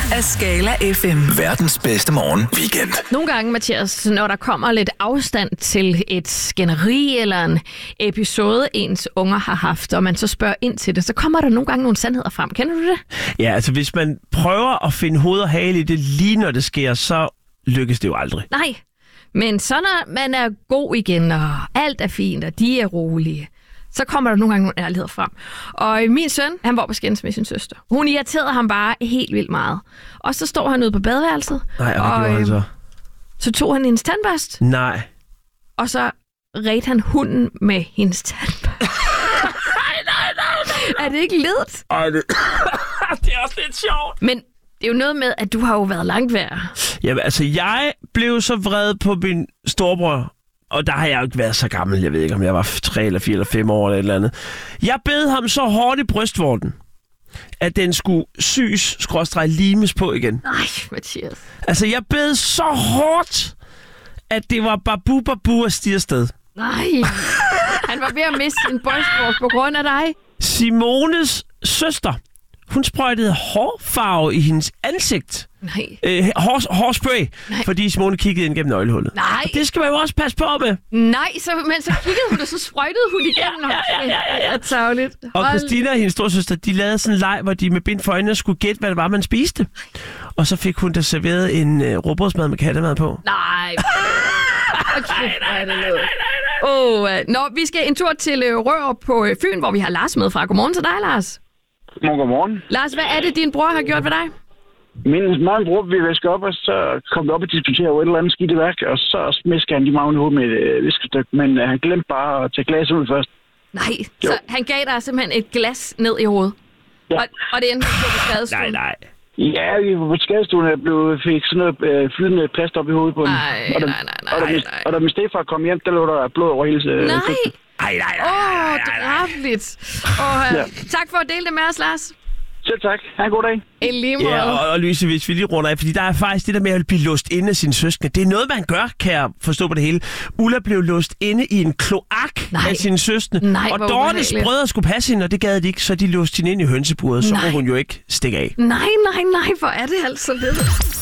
af Skala FM. Verdens bedste morgen-weekend. Nogle gange, Mathias, når der kommer lidt afstand til et skænderi eller en episode, ens unger har haft, og man så spørger ind til det, så kommer der nogle gange nogle sandheder frem. Kender du det? Ja, altså hvis man prøver at finde hoved og hale i det lige når det sker, så lykkes det jo aldrig. Nej, men så når man er god igen, og alt er fint, og de er rolige, så kommer der nogle gange nogle ærligheder frem. Og min søn, han var på skændes med sin søster. Hun irriterede ham bare helt vildt meget. Og så står han ude på badeværelset. Nej, og hvad gjorde han så? Så tog han hendes tandbørst. Nej. Og så redte han hunden med hendes tandbørst. Nej. Er det ikke ledt? Ej, det er også lidt sjovt. Men det er jo noget med, at du har jo været langt værre. Jamen, altså, jeg blev så vred på min storebror. Og der har jeg jo ikke været så gammel. Jeg ved ikke, om jeg var 3 eller 4 eller 5 år eller et eller andet. Jeg bed ham så hårdt i brystvorten, at den skulle limes på igen. Nej, Mathias. Altså, jeg bed så hårdt, at det var babu og stige afsted. Nej. Han var ved at miste sin brystvort på grund af dig. Simones søster, hun sprøjtede hårfarve i hendes ansigt. Nej. Hårspray, fordi Simone kiggede ind gennem nøglehullet. Nej. Og det skal man jo også passe på med. Nej, men så kiggede hun, og så sprøjtede hun igennem. Ja. Tavligt. Og Christina og hendes storsøster, de lavede sådan en leg, hvor de med bind for øjnene skulle gætte, hvad det var, man spiste. Og så fik hun da serveret en råbrødsmad med kattemad på. Nej. Nå, vi skal en tur til Rørup på Fyn, hvor vi har Lars med fra. Godmorgen til dig, Lars. Godmorgen. Lars, hvad er det, din bror har gjort ved dig? Min bror vil væske op, og så kom vi op og diskutere et eller andet skidt i værk, og så smæsker han de magne hoved med et viskestykke, men han glemte bare at tage glas ud først. Nej, jo. Så han gav dig simpelthen et glas ned i hovedet? Ja. Og det endte på skadestuen? Nej. Ja, vi var på skadestuen, og fik sådan noget flydende plast op i hovedet på den. Nej. Og da min stefar kom hjem, der lå der blod over hele... Nej. Nej. Drabligt. Tak for at dele det med os, Lars. Selv tak. Ha' en god dag. En lige måde. Ja, og Louise, hvis vi lige runder af, fordi der er faktisk det der med at blive låst inde af sine søskende. Det er noget, man gør, kan jeg forstå på det hele. Ulla blev låst inde i en kloak af sine søskende. Og Dortes brødre skulle passe hende, og det gad de ikke, så de låste hende ind i hønseburet. Så kunne hun jo ikke stikke af. Nej, hvor er det altså lidt.